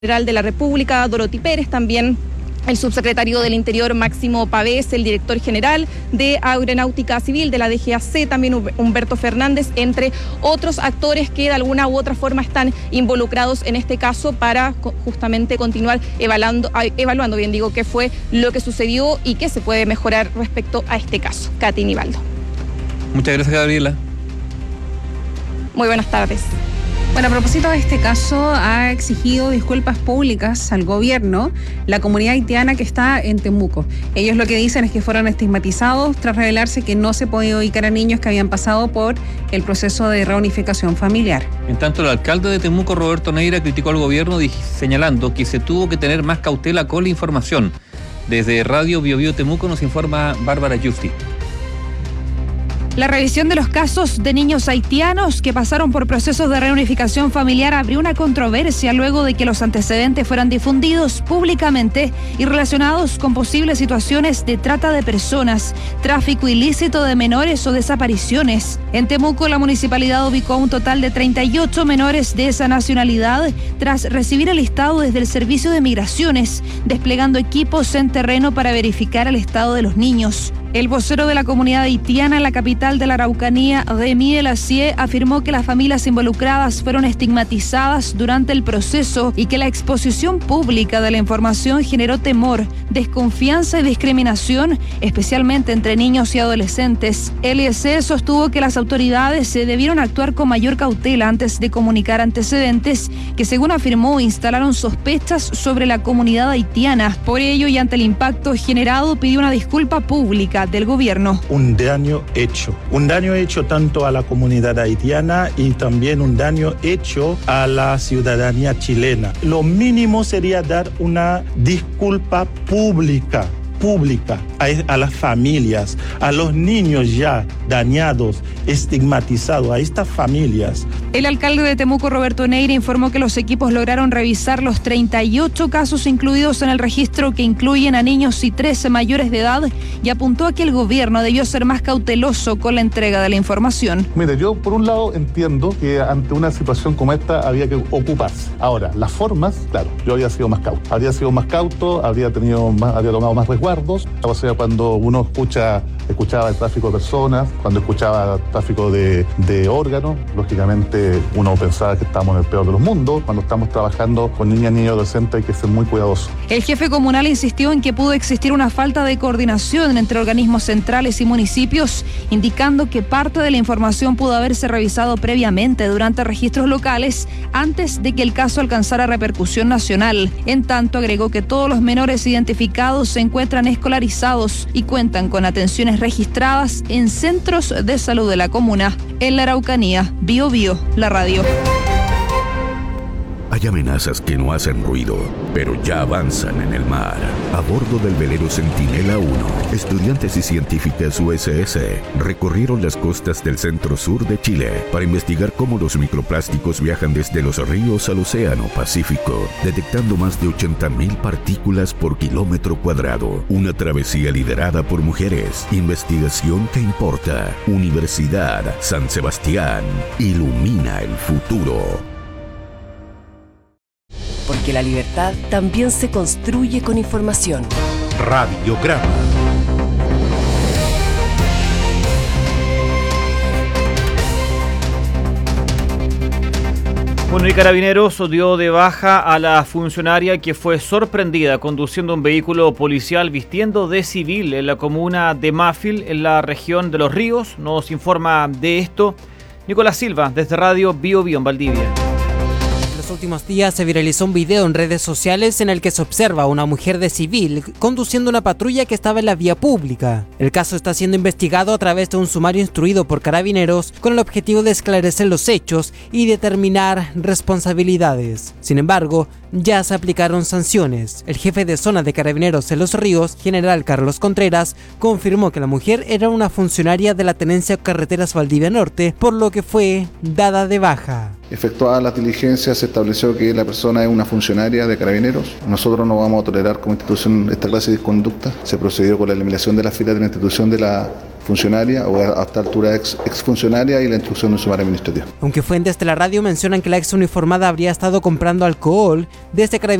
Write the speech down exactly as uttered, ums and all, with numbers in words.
General de la República, Dorothy Pérez, también el subsecretario del Interior, Máximo Pavés, el director general de Aeronáutica Civil de la D G A C, también Humberto Fernández, entre otros actores que de alguna u otra forma están involucrados en este caso para justamente continuar evaluando, evaluando bien digo, qué fue lo que sucedió y qué se puede mejorar respecto a este caso. Katy Nivaldo. Muchas gracias, Gabriela. Muy buenas tardes. Bueno, a propósito de este caso, ha exigido disculpas públicas al gobierno la comunidad haitiana que está en Temuco. Ellos lo que dicen es que fueron estigmatizados tras revelarse que no se podía ubicar a niños que habían pasado por el proceso de reunificación familiar. En tanto, el alcalde de Temuco, Roberto Neira, criticó al gobierno señalando que se tuvo que tener más cautela con la información. Desde Radio Bio Bio Temuco nos informa Bárbara Justi. La revisión de los casos de niños haitianos que pasaron por procesos de reunificación familiar abrió una controversia luego de que los antecedentes fueran difundidos públicamente y relacionados con posibles situaciones de trata de personas, tráfico ilícito de menores o desapariciones. En Temuco, la municipalidad ubicó un total de treinta y ocho menores de esa nacionalidad tras recibir el listado desde el Servicio de Migraciones, desplegando equipos en terreno para verificar el estado de los niños. El vocero de la comunidad haitiana en la capital de la Araucanía, Remy Elacie, afirmó que las familias involucradas fueron estigmatizadas durante el proceso y que la exposición pública de la información generó temor, desconfianza y discriminación, especialmente entre niños y adolescentes. Elacie sostuvo que las autoridades se debieron actuar con mayor cautela antes de comunicar antecedentes que, según afirmó, instalaron sospechas sobre la comunidad haitiana. Por ello, y ante el impacto generado, pidió una disculpa pública del gobierno. Un daño hecho, un daño hecho tanto a la comunidad haitiana y también un daño hecho a la ciudadanía chilena. Lo mínimo sería dar una disculpa pública. pública a, a las familias, a los niños ya dañados, estigmatizados, a estas familias. El alcalde de Temuco, Roberto Neira, informó que los equipos lograron revisar los treinta y ocho casos incluidos en el registro que incluyen a niños y trece mayores de edad y apuntó a que el gobierno debió ser más cauteloso con la entrega de la información. Mire, yo por un lado entiendo que ante una situación como esta había que ocuparse. Ahora, las formas, claro, yo habría sido más cauto. Habría sido más cauto, habría tenido más, habría tomado más resguardo. O sea, cuando uno escucha, escuchaba el tráfico de personas, cuando escuchaba tráfico de, de órganos, lógicamente uno pensaba que estamos en el peor de los mundos. Cuando estamos trabajando con niñas, niños, adolescentes hay que ser muy cuidadosos. El jefe comunal insistió en que pudo existir una falta de coordinación entre organismos centrales y municipios, indicando que parte de la información pudo haberse revisado previamente durante registros locales antes de que el caso alcanzara repercusión nacional. En tanto, agregó que todos los menores identificados se encuentran escolarizados y cuentan con atenciones registradas en centros de salud de la comuna. En la Araucanía, Bio Bio, la radio. Hay amenazas que no hacen ruido, pero ya avanzan en el mar. A bordo del velero Centinela uno, estudiantes y científicas U S S recorrieron las costas del centro-sur de Chile para investigar cómo los microplásticos viajan desde los ríos al Océano Pacífico, detectando más de ochenta mil partículas por kilómetro cuadrado. Una travesía liderada por mujeres. Investigación que importa. Universidad San Sebastián. Ilumina el futuro. Porque la libertad también se construye con información. Radiograma. Bueno, y Carabineros dio de baja a la funcionaria que fue sorprendida conduciendo un vehículo policial vistiendo de civil en la comuna de Mafil, en la región de Los Ríos. Nos informa de esto Nicolás Silva, desde Radio Bio Bio en Valdivia. En los últimos días se viralizó un video en redes sociales en el que se observa a una mujer de civil conduciendo una patrulla que estaba en la vía pública. El caso está siendo investigado a través de un sumario instruido por Carabineros con el objetivo de esclarecer los hechos y determinar responsabilidades. Sin embargo, ya se aplicaron sanciones. El jefe de zona de Carabineros en Los Ríos, general Carlos Contreras, confirmó que la mujer era una funcionaria de la Tenencia Carreteras Valdivia Norte, por lo que fue dada de baja. Efectuadas las diligencias, se estableció que la persona es una funcionaria de Carabineros. Nosotros no vamos a tolerar como institución esta clase de conducta. Se procedió con la eliminación de la fila de la institución de la funcionaria o a esta altura ex, exfuncionaria y la instrucción de un sumario administrativo. Aunque fuentes de la radio mencionan que la ex uniformada habría estado comprando alcohol, desde Carabineros